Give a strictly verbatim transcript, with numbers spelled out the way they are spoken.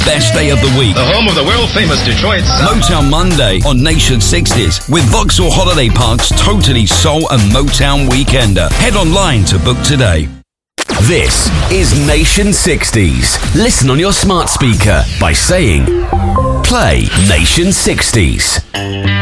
best day of the week. The home of the world-famous Detroit sound. Motown Monday on Nation sixties with Vauxhall Holiday Park's totally soul and Motown Weekender. Head online to book today. This is Nation sixties. Listen on your smart speaker by saying, play Nation sixties.